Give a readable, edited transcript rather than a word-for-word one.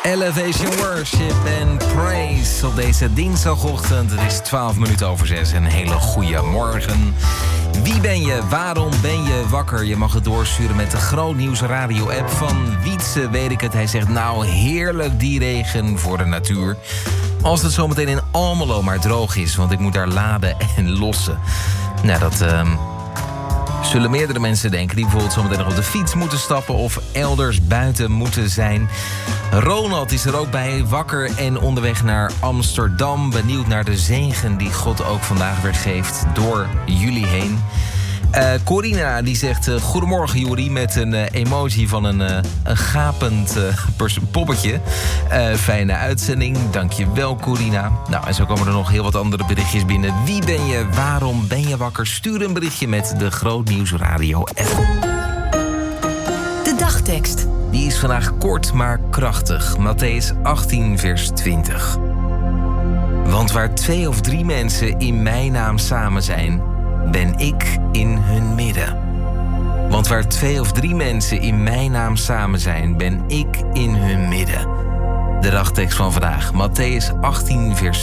Elevation Worship en Praise op deze dinsdagochtend. Het is 12 minuten over 6. Een hele goede morgen. Wie ben je? Waarom ben je wakker? Je mag het doorsturen met de Grootnieuws Radio app van Wietse. Weet ik het. Hij zegt nou heerlijk die regen voor de natuur. Als het zometeen in Almelo maar droog is. Want ik moet daar laden en lossen. Nou, dat zullen meerdere mensen denken die bijvoorbeeld zometeen nog op de fiets moeten stappen of elders buiten moeten zijn. Ronald is er ook bij, wakker en onderweg naar Amsterdam. Benieuwd naar de zegen die God ook vandaag weer geeft door jullie heen. Corina die zegt goedemorgen Juri met een emoji van een gapend poppetje. Fijne uitzending, dankjewel Corina. Nou, en zo komen er nog heel wat andere berichtjes binnen. Wie ben je? Waarom ben je wakker? Stuur een berichtje met de Grootnieuws Radio app. De dagtekst. Die is vandaag kort maar krachtig. Mattheüs 18 vers 20. Want waar 2 of 3 mensen in mijn naam samen zijn, ben ik in hun midden. Want waar 2 of 3 mensen in mijn naam samen zijn, ben ik in hun midden. De dagtekst van vandaag, Mattheüs 18 vers